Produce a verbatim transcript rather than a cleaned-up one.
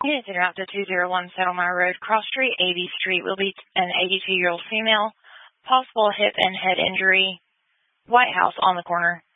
Units en route to two oh one Settlemire Road, Cross Street, eightieth Street, will be an eighty-two-year-old female, possible hip and head injury, White House on the corner.